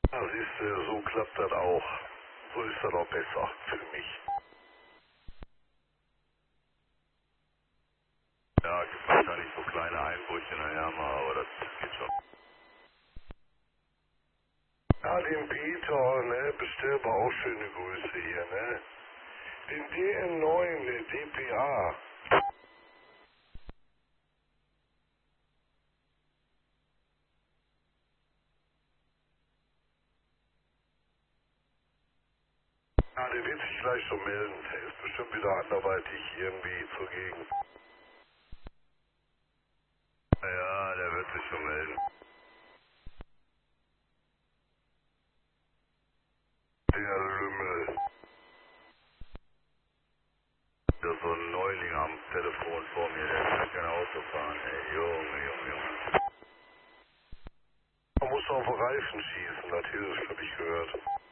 Ja, siehst du, so klappt das auch. So ist das auch besser für mich. Ja, gibt wahrscheinlich so kleine Einbrüche nachher mal, aber das geht schon. Ja, den Peter, ne, bestell mal auch schöne Grüße hier, ne. Den DN9, den DPA. Ja, der wird sich gleich schon melden. Der ist bestimmt wieder anderweitig irgendwie zugegen. Ja, der wird sich schon melden. Der Lümmel. Da ist so ein Neuling am Telefon vor mir, der kann kein Auto fahren, ey. Junge. Man muss auf den Reifen schießen, das hilft, hab ich gehört.